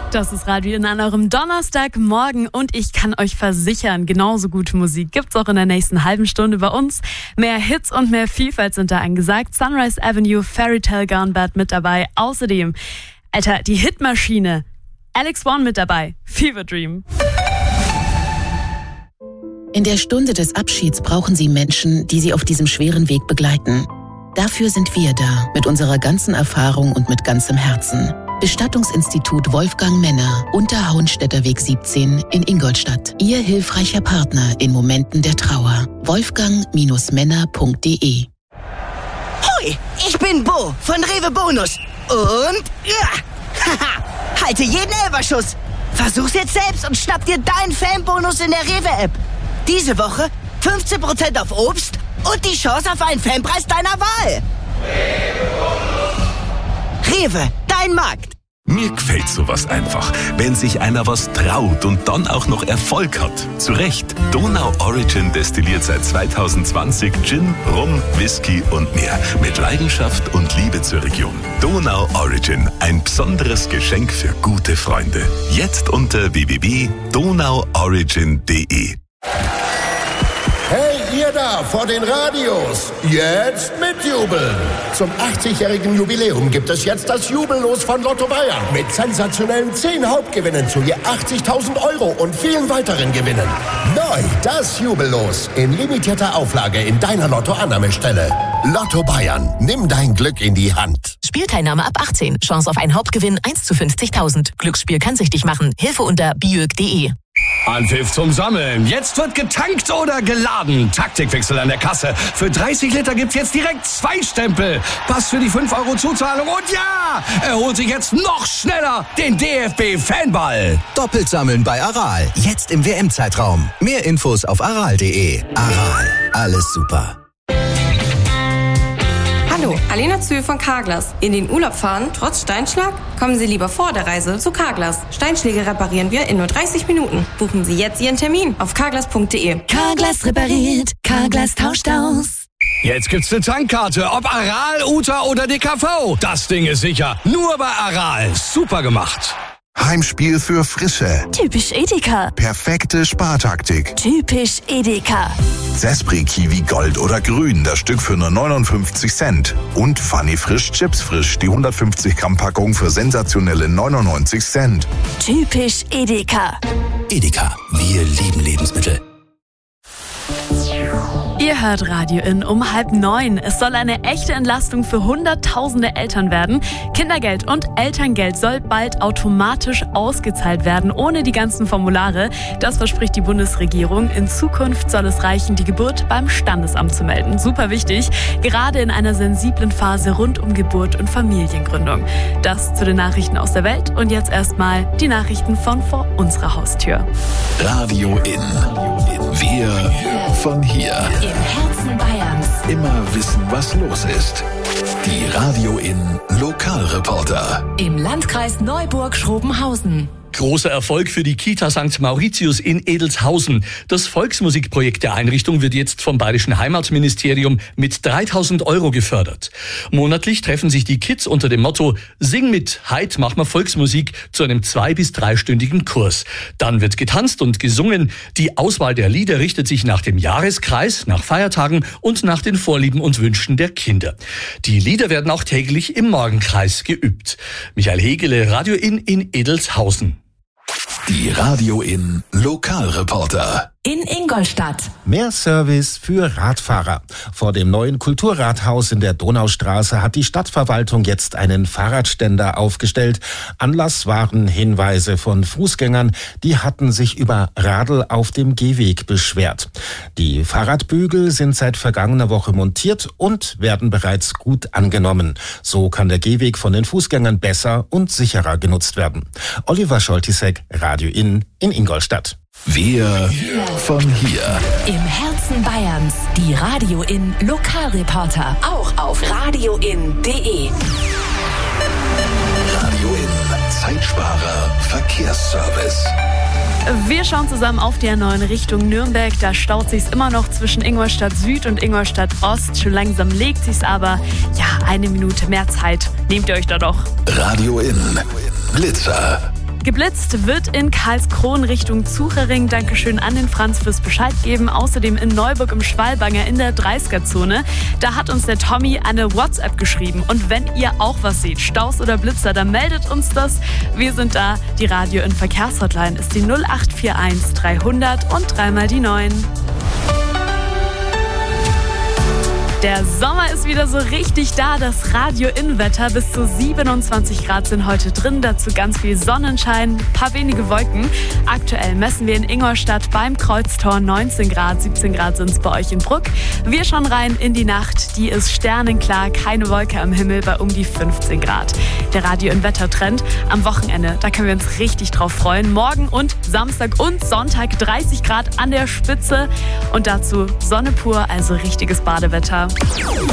Das ist Radio In an eurem Donnerstagmorgen und ich kann euch versichern, genauso gute Musik gibt's auch in der nächsten halben Stunde bei uns. Mehr Hits und mehr Vielfalt sind da angesagt. Sunrise Avenue, Fairy Tale Gone Bad mit dabei. Außerdem, Alter, die Hitmaschine. Alex One mit dabei. Fever Dream. In der Stunde des Abschieds brauchen Sie Menschen, die Sie auf diesem schweren Weg begleiten. Dafür sind wir da, mit unserer ganzen Erfahrung und mit ganzem Herzen. Bestattungsinstitut Wolfgang Männer, Unterhauenstädter Weg 17 in Ingolstadt. Ihr hilfreicher Partner in Momenten der Trauer. wolfgang-männer.de. Hoi, ich bin Bo von Rewe Bonus. Und ja, haha, halte jeden Elferschuss. Versuch's jetzt selbst und schnapp dir deinen Fanbonus in der Rewe-App. Diese Woche 15% auf Obst und die Chance auf einen Fanpreis deiner Wahl. Rewe, dein Markt. Mir gefällt sowas einfach, wenn sich einer was traut und dann auch noch Erfolg hat. Zu Recht. Donau Origin destilliert seit 2020 Gin, Rum, Whisky und mehr. Mit Leidenschaft und Liebe zur Region. Donau Origin, ein besonderes Geschenk für gute Freunde. Jetzt unter www.donauorigin.de. Hey, ihr da vor den Radios, jetzt mitjubeln. Zum 80-jährigen Jubiläum gibt es jetzt das Jubellos von Lotto Bayern. Mit sensationellen 10 Hauptgewinnen zu je 80.000 € und vielen weiteren Gewinnen. Neu das Jubellos in limitierter Auflage in deiner Lotto-Annahmestelle. Lotto Bayern, nimm dein Glück in die Hand. Spielteilnahme ab 18. Chance auf einen Hauptgewinn 1 zu 50.000. Glücksspiel kann süchtig machen. Hilfe unter biög.de. Anpfiff zum Sammeln. Jetzt wird getankt oder geladen. Taktikwechsel an der Kasse. Für 30 Liter gibt's jetzt direkt 2 Stempel. Pass für die 5 € Zuzahlung. Und ja, er holt sich jetzt noch schneller den DFB-Fanball. Doppelt sammeln bei Aral. Jetzt im WM-Zeitraum. Mehr Infos auf aral.de. Aral. Alles super. Hallo, Alena Zühl von Carglass. In den Urlaub fahren, trotz Steinschlag? Kommen Sie lieber vor der Reise zu Carglass. Steinschläge reparieren wir in nur 30 Minuten. Buchen Sie jetzt Ihren Termin auf carglass.de. Carglass repariert, Carglass tauscht aus. Jetzt gibt's eine Tankkarte, ob Aral, Uta oder DKV. Das Ding ist sicher. Nur bei Aral. Super gemacht. Heimspiel für Frische. Typisch Edeka. Perfekte Spartaktik. Typisch Edeka. Zespri Kiwi Gold oder Grün, das Stück für nur 59 Cent. Und Funny Frisch Chips Frisch, die 150 Gramm Packung für sensationelle 99 Cent. Typisch Edeka. Edeka, wir lieben Lebensmittel. Ihr hört Radio In um 8:30. Es soll eine echte Entlastung für hunderttausende Eltern werden. Kindergeld und Elterngeld soll bald automatisch ausgezahlt werden, ohne die ganzen Formulare. Das verspricht die Bundesregierung. In Zukunft soll es reichen, die Geburt beim Standesamt zu melden. Super wichtig, gerade in einer sensiblen Phase rund um Geburt und Familiengründung. Das zu den Nachrichten aus der Welt und jetzt erstmal die Nachrichten von vor unserer Haustür. Radio In. Wir von hier. Im Herzen Bayerns. Immer wissen, was los ist. Die Radio In Lokalreporter. Im Landkreis Neuburg-Schrobenhausen. Großer Erfolg für die Kita St. Mauritius in Edelshausen. Das Volksmusikprojekt der Einrichtung wird jetzt vom Bayerischen Heimatministerium mit 3.000 € gefördert. Monatlich treffen sich die Kids unter dem Motto Sing mit, heit mach mal Volksmusik zu einem 2- bis 3-stündigen Kurs. Dann wird getanzt und gesungen. Die Auswahl der Lieder richtet sich nach dem Jahreskreis, nach Feiertagen und nach den Vorlieben und Wünschen der Kinder. Die Lieder werden auch täglich im Morgenkreis geübt. Michael Hegele, Radio In Edelshausen. Die Radio In Lokalreporter. In Ingolstadt. Mehr Service für Radfahrer. Vor dem neuen Kulturrathaus in der Donaustraße hat die Stadtverwaltung jetzt einen Fahrradständer aufgestellt. Anlass waren Hinweise von Fußgängern, die hatten sich über Radl auf dem Gehweg beschwert. Die Fahrradbügel sind seit vergangener Woche montiert und werden bereits gut angenommen. So kann der Gehweg von den Fußgängern besser und sicherer genutzt werden. Oliver Scholtisek, Radio In Ingolstadt. Wir von hier. Im Herzen Bayerns. Die Radio In Lokalreporter. Auch auf radioin.de. Radio In Zeitsparer Verkehrsservice. Wir schauen zusammen auf die A9 Richtung Nürnberg. Da staut sich's immer noch zwischen Ingolstadt Süd und Ingolstadt Ost. Schon langsam legt sich's aber. Ja, 1 Minute mehr Zeit. Nehmt ihr euch da doch. Radio In Blitzer. Geblitzt wird in Karlskron Richtung Zuchering. Dankeschön an den Franz fürs Bescheid geben. Außerdem in Neuburg im Schwalbanger in der 30er-Zone. Da hat uns der Tommy eine WhatsApp geschrieben. Und wenn ihr auch was seht, Staus oder Blitzer, dann meldet uns das. Wir sind da. Die Radio in Verkehrshotline ist die 0841 300 und 3 mal die 9. Der Sommer ist wieder so richtig da, das Radio-In-Wetter. Bis zu 27 Grad sind heute drin, dazu ganz viel Sonnenschein, ein paar wenige Wolken. Aktuell messen wir in Ingolstadt beim Kreuztor 19 Grad, 17 Grad sind es bei euch in Bruck. Wir schauen rein in die Nacht, die ist sternenklar, keine Wolke am Himmel bei um die 15 Grad. Der Radio-In-Wetter-Trend am Wochenende, da können wir uns richtig drauf freuen. Morgen und Samstag und Sonntag 30 Grad an der Spitze und dazu Sonne pur, also richtiges Badewetter.